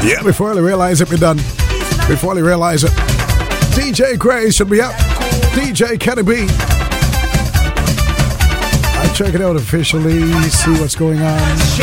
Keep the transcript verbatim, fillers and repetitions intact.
Yeah, before I realize it, we're done. Before I realize it. D J Gray should be up. D J Kenny B. I check it out officially, see what's going on.